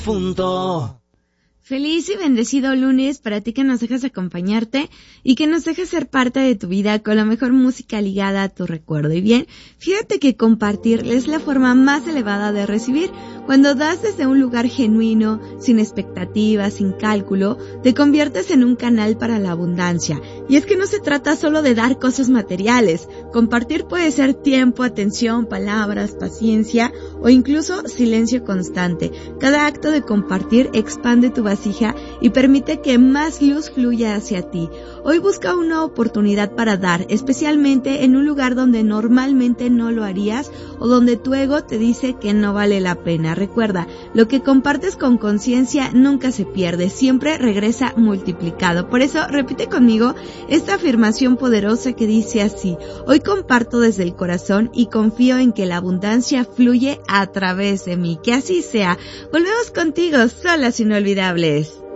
Punto. Feliz y bendecido lunes para ti que nos dejas acompañarte y que nos dejas ser parte de tu vida con la mejor música ligada a tu recuerdo. Y bien, fíjate que compartir es la forma más elevada de recibir. Cuando das desde un lugar genuino, sin expectativas, sin cálculo, te conviertes en un canal para la abundancia. Y es que no se trata solo de dar cosas materiales. Compartir puede ser tiempo, atención, palabras, paciencia o incluso silencio constante. Cada acto de compartir expande tu vasija y permite que más luz fluya hacia ti. Hoy busca una oportunidad para dar, especialmente en un lugar donde normalmente no lo harías o donde tu ego te dice que no vale la pena. Recuerda, lo que compartes con conciencia nunca se pierde, siempre regresa multiplicado. Por eso, repite conmigo esta afirmación poderosa que dice así: hoy comparto desde el corazón y confío en que la abundancia fluye a través de mí. Que así sea. Volvemos contigo, solas inolvidables.